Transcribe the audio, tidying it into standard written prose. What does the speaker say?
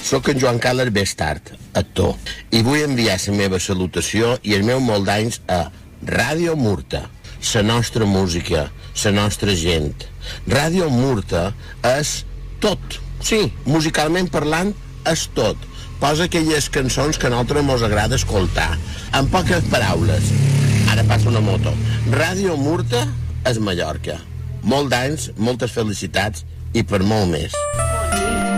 Soc en Joan Carles Bestart, actor, i vull enviar la meva salutació i el meu molt d'anys a Ràdio Murta, la nostra música, la nostra gent. Ràdio Murta és tot, sí, musicalment parlant és tot. Posa aquelles cançons que a nosaltres ens agrada escoltar, en poques paraules. Ara passa una moto. Ràdio Murta és Mallorca. Molt d'anys, moltes felicitats i per molt més.